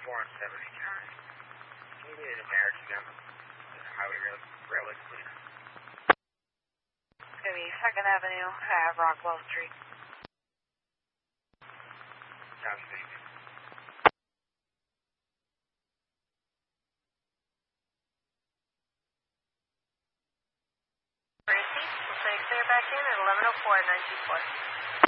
4 and 70 County. Can you get an American down the highway railway, please? It's going to be 2nd Avenue, Rockwell Street. Sounds good. We'll say clear back in at 11:04 at 924.